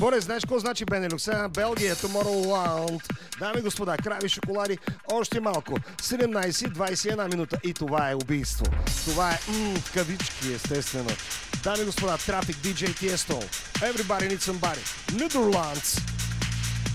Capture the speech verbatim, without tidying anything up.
Боре, знаеш какво значи Бенелюкс? Белгия, Tomorrowland. Дами и господа, крави шоколади, още малко. седемнайсет двайсет и една минута. И това е убийство. Това е м- в кавички, естествено. Дами и господа, Трафик, диджей Тиесто. Everybody needs somebody. Netherlands.